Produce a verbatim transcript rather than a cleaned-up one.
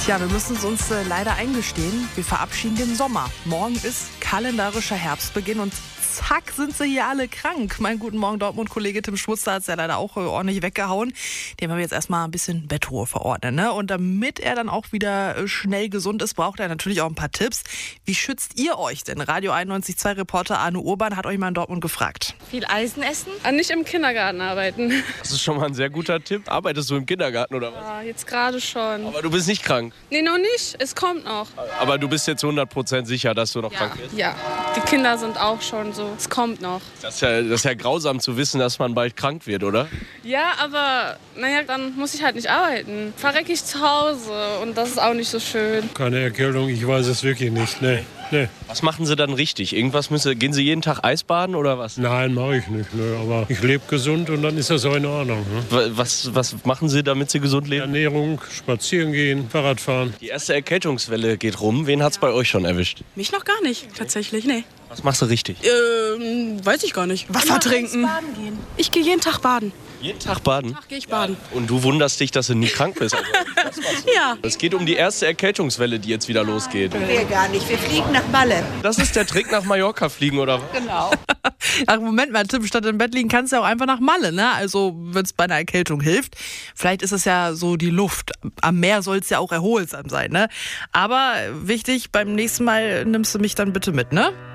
Tja, wir müssen es uns äh, leider eingestehen. Wir verabschieden den Sommer. Morgen ist kalendarischer Herbstbeginn und zack sind sie hier alle krank. Mein Guten Morgen Dortmund-Kollege Tim Schmutzer hat es ja leider auch äh, ordentlich weggehauen. Dem haben wir jetzt erstmal ein bisschen Bettruhe verordnet. Ne? Und damit er dann auch wieder äh, schnell gesund ist, braucht er natürlich auch ein paar Tipps. Wie schützt ihr euch denn? Radio einundneunzig Komma zwei Reporter Arne Urban hat euch mal in Dortmund gefragt. Viel Eisen essen? Nicht im Kindergarten arbeiten. Das ist schon mal ein sehr guter Tipp. Arbeitest du im Kindergarten oder was? Ja, jetzt gerade schon. Aber du bist nicht krank. Nee, noch nicht. Es kommt noch. Aber du bist jetzt hundert Prozent sicher, dass du noch Ja. krank bist? Ja, die Kinder sind auch schon so. Es kommt noch. Das ist, ja, das ist ja grausam zu wissen, dass man bald krank wird, oder? Ja, aber naja, dann muss ich halt nicht arbeiten. Verrecke ich zu Hause und das ist auch nicht so schön. Keine Erkältung, ich weiß es wirklich nicht. Nee, nee. Was machen Sie dann richtig? Irgendwas müssen, gehen Sie jeden Tag Eisbaden oder was? Nein, mache ich nicht. Nee. Aber ich lebe gesund und dann ist das auch in Ordnung. Ne? Was, was machen Sie, damit Sie gesund leben? Ernährung, spazieren gehen, Fahrrad fahren. Die erste Erkältungswelle geht rum. Wen hat's bei euch schon erwischt? Mich noch gar nicht, tatsächlich, nee. Was machst du richtig? Ähm, weiß ich gar nicht. Wasser trinken. Baden gehen. Ich gehe jeden Tag baden. Jeden Tag baden? Tag gehe ich baden. Und du wunderst dich, dass du nie krank bist. Also, das war's. Ja. Es geht um die erste Erkältungswelle, die jetzt wieder losgeht. Wir gar nicht. Wir fliegen nach Malle. Das ist der Trick, nach Mallorca fliegen, oder was? Genau. Ach, Moment mal, Tim, statt im Bett liegen kannst du ja auch einfach nach Malle, ne? Also, wenn es bei einer Erkältung hilft. Vielleicht ist es ja so die Luft. Am Meer soll es ja auch erholsam sein, ne? Aber wichtig, beim nächsten Mal nimmst du mich dann bitte mit, ne?